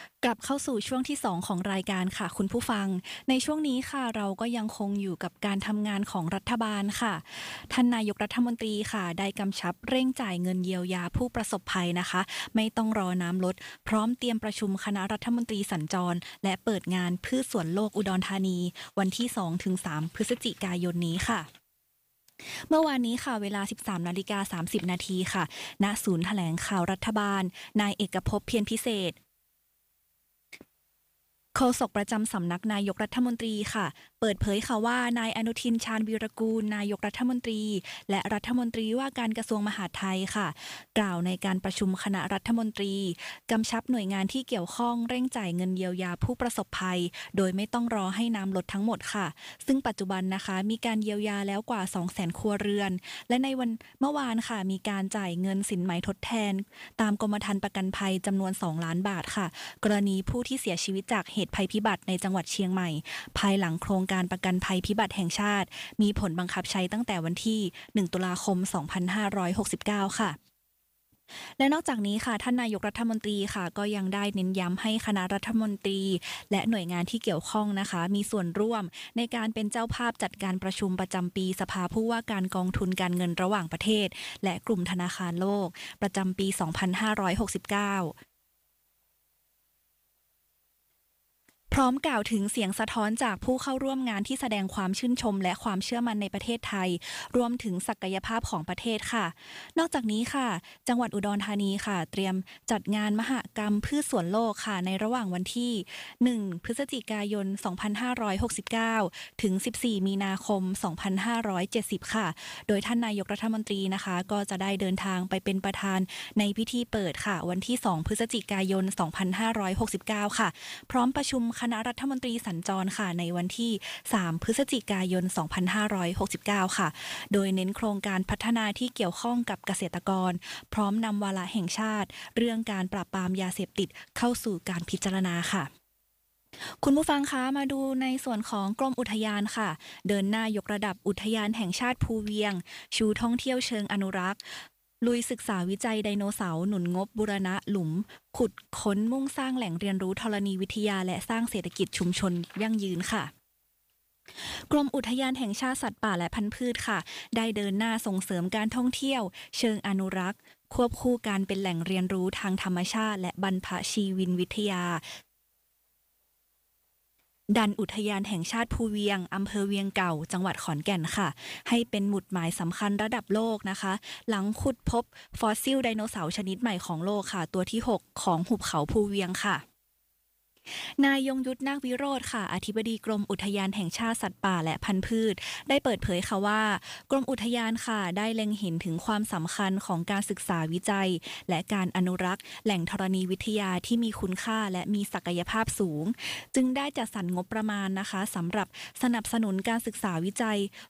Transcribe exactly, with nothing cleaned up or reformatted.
กลับเข้าสู่ช่วงที่สองของรายการค่ะคุณผู้ฟังในช่วงนี้ค่ะเราก็ยังคงอยู่กับการทำงานของรัฐบาลค่ะท่านนายกรัฐมนตรีค่ะได้กำชับเร่งจ่ายเงินเยียวยาผู้ประสบภัยนะคะไม่ต้องรอน้ำลดพร้อมเตรียมประชุมคณะรัฐมนตรีสัญจรและเปิดงานพืชสวนโลกอุดรธานีวันที่ สองถึงสาม พฤศจิกายนนี้ค่ะเมื่อวานนี้ค่ะเวลา สิบสามนาฬิกาสามสิบนาทีค่ะณศูนย์แถลงข่าวรัฐบาลนายเอกภพเพียรพิเศษโฆษกประจำสำนักนายกรัฐมนตรีค่ะเปิดเผยค่ะว่านายอนุทินชาญวีรกูลนายกรัฐมนตรีและรัฐมนตรีว่าการกระทรวงมหาดไทยค่ะกล่าวในการประชุมคณะรัฐมนตรีกำชับหน่วยงานที่เกี่ยวข้องเร่งจ่ายเงินเยียวยาผู้ประสบภัยโดยไม่ต้องรอให้น้ำลดทั้งหมดค่ะซึ่งปัจจุบันนะคะมีการเยียวยาแล้วกว่า สองแสน ครัวเรือนและในวันเมื่อวานค่ะมีการจ่ายเงินสินไหมทดแทนตามกรมธรรม์ประกันภัยจำนวนสองล้านบาทค่ะกรณีผู้ที่เสียชีวิตจากเหตุภัยพิบัติในจังหวัดเชียงใหม่ภายหลังโครงการประกันภัยพิบัติแห่งชาติมีผลบังคับใช้ตั้งแต่วันที่หนึ่งตุลาคมสองพันห้าร้อยหกสิบเก้าค่ะและนอกจากนี้ค่ะท่านนายกรัฐมนตรีค่ะก็ยังได้เน้นย้ำให้คณะรัฐมนตรีและหน่วยงานที่เกี่ยวข้องนะคะมีส่วนร่วมในการเป็นเจ้าภาพจัดการประชุมประจำปีสภาผู้ว่าการกองทุนการเงินระหว่างประเทศและกลุ่มธนาคารโลกประจำปีสองพันห้าร้อยหกสิบเก้าพร้อมกล่าวถึงเสียงสะท้อนจากผู้เข้าร่วมงานที่แสดงความชื่นชมและความเชื่อมั่นในประเทศไทยรวมถึงศักยภาพของประเทศค่ะนอกจากนี้ค่ะจังหวัดอุดรธานีค่ะเตรียมจัดงานมหกรรมพืชสวนโลกค่ะในระหว่างวันที่หนึ่งพฤศจิกายนสองพันห้าร้อยหกสิบเก้าถึงสิบสี่มีนาคมสองพันห้าร้อยเจ็ดสิบค่ะโดยท่านนายกรัฐมนตรีนะคะก็จะได้เดินทางไปเป็นประธานในพิธีเปิดค่ะวันที่สองพฤศจิกายนสองพันห้าร้อยหกสิบเก้าค่ะพร้อมประชุมคณะรัฐมนตรีสัญจรค่ะในวันที่สามพฤศจิกายนสองพันห้าร้อยหกสิบเก้าค่ะโดยเน้นโครงการพัฒนาที่เกี่ยวข้องกับเกษตรกรพร้อมนำวาระแห่งชาติเรื่องการปราบปรามยาเสพติดเข้าสู่การพิจารณาค่ะคุณผู้ฟังคะมาดูในส่วนของกรมอุทยานค่ะเดินหน้ายกระดับอุทยานแห่งชาติภูเวียงชูท่องเที่ยวเชิงอนุรักษ์ลุยศึกษาวิจัยไดโนเสาร์หนุนงบบูรณะหลุมขุดค้นมุ่งสร้างแหล่งเรียนรู้ธรณีวิทยาและสร้างเศรษฐกิจชุมชนยั่งยืนค่ะกรมอุทยานแห่งชาติสัตว์ป่าและพันธุ์พืชค่ะได้เดินหน้าส่งเสริมการท่องเที่ยวเชิงอนุรักษ์ควบคู่การเป็นแหล่งเรียนรู้ทางธรรมชาติและบรรพชีวินวิทยาดันอุทยานแห่งชาติภูเวียงอำเภอเวียงเก่าจังหวัดขอนแก่นค่ะให้เป็นหมุดหมายสำคัญระดับโลกนะคะหลังขุดพบฟอสซิลไดโนเสาร์ชนิดใหม่ของโลกค่ะตัวที่หกของหุบเขาภูเวียงค่ะ นายยงยุทธนาควิโรธค่ะอธิบดีกรมอุทยานแห่งชาติสัตว์ป่าและพันธุ์พืชได้เปิดเผยค่ะว่ากรมอุทยานค่ะได้เล็งเห็นถึงความสำคัญของการศึกษาวิจัยและการอนุรักษ์แหล่งธรณีวิทยาที่มีคุณค่าและมีศักยภาพสูงจึงได้จัดสรรงบประมาณนะคะสำหรับสนับสนุนการศึกษาวิจัย